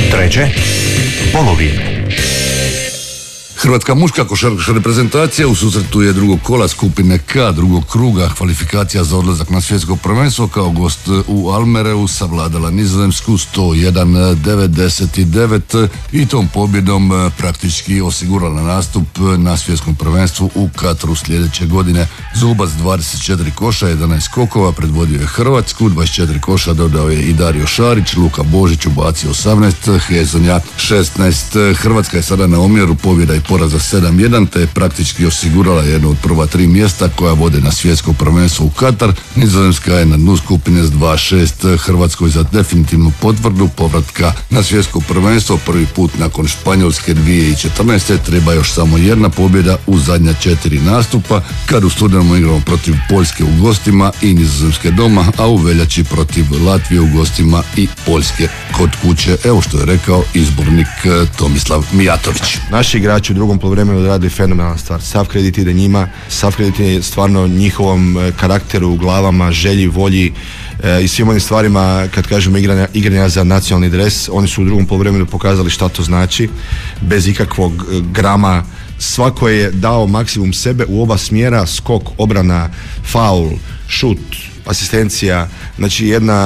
Treće polovrijeme. Hrvatska muška košarkaška reprezentacija u susretu je drugog kola skupine K drugog kruga kvalifikacija za odlazak na svjetsko prvenstvo kao gost u Almereu savladala Nizozemsku 101-99 i tom pobjedom praktički osigurala nastup na svjetskom prvenstvu u Katru sljedeće godine. Zubac 24 koša, 11 skokova, predvodio je Hrvatsku, 24 koša dodao je i Dario Šarić, Luka Božić ubacio 18, Hezonja 16. Hrvatska je sada na omjeru pobjeda i poraza 7-1 te je praktički osigurala jedno od prva 3 mjesta koja vode na svjetsko prvenstvo u Katar. Nizozemska je na dnu skupine s 2-6. Hrvatskoj za definitivnu potvrdu povratka na svjetsko prvenstvo prvi put nakon Španjolske 2014. treba još samo jedna pobjeda u zadnja 4 nastupa kad u studenom igramo protiv Poljske u gostima i Nizozemske doma, a u veljači protiv Latvije u gostima i Poljske kod kuće. Evo što je rekao izbornik Tomislav Mijatović. Naši igrači u drugom poluvremenu odradili fenomenalan stvar. Sav kredit ide njima, sav kredit je stvarno njihovom karakteru, glavama, želji, volji i svim onim stvarima, kad kažemo igranja za nacionalni dres. Oni su u drugom poluvremenu pokazali šta to znači, bez ikakvog grama. Svako je dao maksimum sebe u oba smjera, skok, obrana, faul, šut, asistencija, znači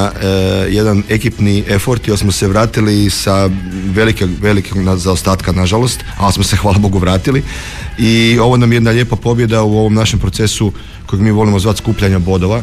jedan ekipni effort, jer smo se vratili sa velikog zaostatka nažalost, ali smo se hvala Bogu vratili i ovo nam je jedna lijepa pobjeda u ovom našem procesu kojeg mi volimo zvati skupljanja bodova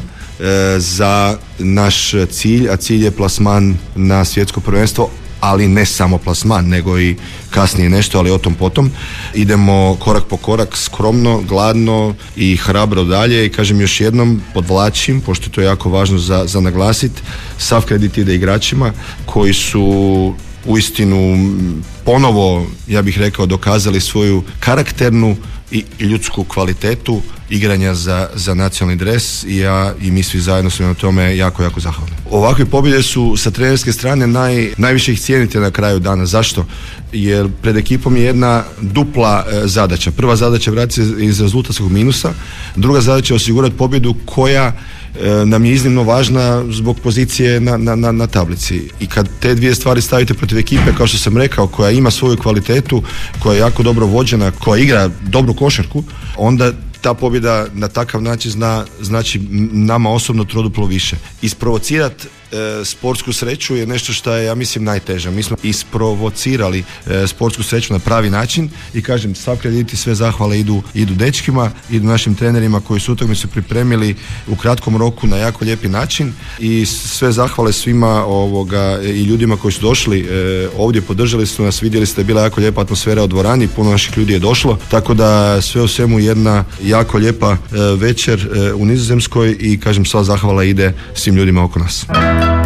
za naš cilj, a cilj je plasman na svjetsko prvenstvo, ali ne samo plasman, nego i kasnije nešto, ali o tom potom. Idemo korak po korak, skromno, gladno i hrabro dalje i kažem još jednom, podvlačim, pošto je to jako važno za naglasiti, sav kredit ide igračima koji su uistinu ponovo, ja bih rekao, dokazali svoju karakternu i ljudsku kvalitetu igranja za nacionalni dres i ja i mi svi zajedno smo na tome jako, jako zahvalni. Ovakve pobjede su sa trenerske strane najviše ih cijenite na kraju dana. Zašto? Jer pred ekipom je jedna dupla zadaća. Prva zadaća je vratiti se iz rezultatskog minusa, druga zadaća je osigurati pobjedu koja nam je iznimno važna zbog pozicije na tablici. I kad te dvije stvari stavite protiv ekipe, kao što sam rekao, koja ima svoju kvalitetu, koja je jako dobro vođena, koja igra dobru košarku, onda ta pobjeda na takav način znači nama osobno troduplo više. Isprovocirati sportsku sreću je nešto što je, ja mislim, najteže. Mi smo isprovocirali sportsku sreću na pravi način i kažem, sav kredit i sve zahvale idu dečkima, idu našim trenerima koji su utakmicu pripremili u kratkom roku na jako lijepi način i sve zahvale svima i ljudima koji su došli ovdje, podržali su nas, vidjeli ste, bila jako lijepa atmosfera u dvorani, puno naših ljudi je došlo, tako da sve u svemu jedna jako lijepa večer u Nizozemskoj i kažem, sva zahvala ide svim ljudima oko nas.